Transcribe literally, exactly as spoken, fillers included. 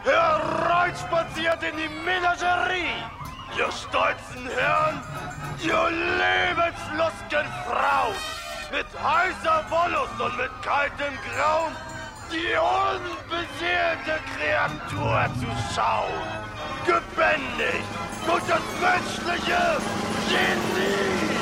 hereinspaziert in die Menagerie. Ihr stolzen Herren, ihr lebenslustgen Frauen, mit heißer Wollust und mit kaltem Grauen, die unbeseelte Kreatur zu schauen, gebändigt durch das menschliche Genie.